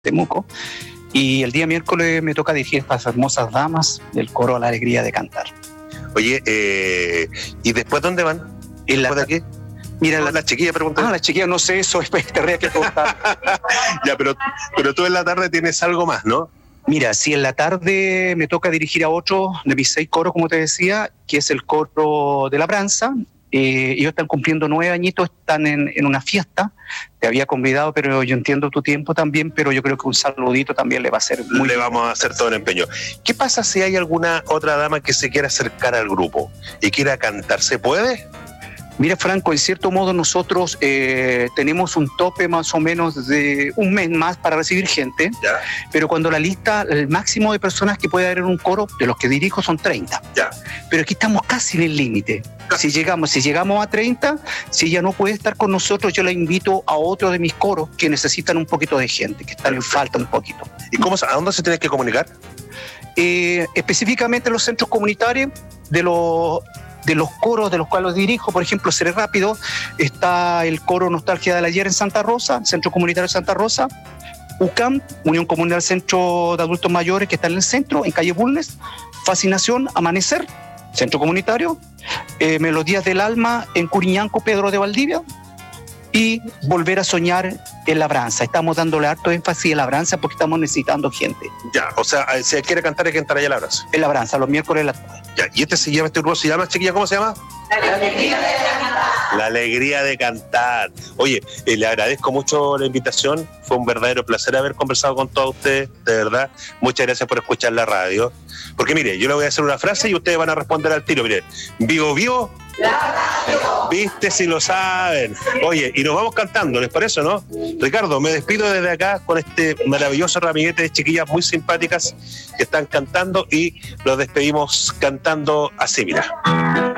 Temuco. Y el día miércoles me toca dirigir a estas hermosas damas del coro La Alegría de Cantar. Oye, ¿y después dónde van? ¿Después de aquí? Mira, la chiquilla preguntó. La chiquilla, no sé, eso es tendría que preguntar. Ya, pero tú en la tarde tienes algo más, ¿no? Mira, si en la tarde me toca dirigir a otro de mis 6 coros, como te decía, que es el coro de Labranza. Ellos están cumpliendo 9 añitos, están en una fiesta. Te había convidado, pero yo entiendo tu tiempo también, pero yo creo que un saludito también le va a ser muy... Le vamos a hacer todo el empeño. ¿Qué pasa si hay alguna otra dama que se quiera acercar al grupo y quiera cantar? ¿Se puede? Mira, Franco, en cierto modo nosotros tenemos un tope más o menos de un mes más para recibir gente, ¿Ya? Pero cuando la lista, el máximo de personas que puede haber en un coro, de los que dirijo, son 30. Ya. Pero aquí estamos casi en el límite. Si llegamos a 30, si ella no puede estar con nosotros, yo la invito a otro de mis coros que necesitan un poquito de gente, que están en falta un poquito. ¿Y a dónde se tiene que comunicar? Específicamente en los centros comunitarios de los coros de los cuales dirijo. Por ejemplo, seré rápido, está el coro Nostalgia del Ayer en Santa Rosa, Centro Comunitario de Santa Rosa, UCAM, Unión Comunal Centro de Adultos Mayores, que está en el centro, en calle Bulnes, Fascinación, Amanecer, Centro Comunitario, Melodías del Alma en Curiñanco, Pedro de Valdivia, y Volver a Soñar en Labranza. Estamos dándole harto énfasis en Labranza porque estamos necesitando gente. Ya, o sea, si quiere cantar, hay que cantar allá en Labranza. En Labranza, los miércoles de la tarde. Ya, y este grupo se llama, chiquilla, ¿cómo se llama? La Alegría de Cantar. La Alegría de Cantar. Oye, le agradezco mucho la invitación. Fue un verdadero placer haber conversado con todos ustedes, de verdad. Muchas gracias por escuchar la radio. Porque mire, yo le voy a hacer una frase y ustedes van a responder al tiro. Mire, vivo. Viste si lo saben. Oye, y nos vamos cantando, ¿les parece, no? Ricardo, me despido desde acá con este maravilloso ramillete de chiquillas muy simpáticas que están cantando y los despedimos cantando así, mira.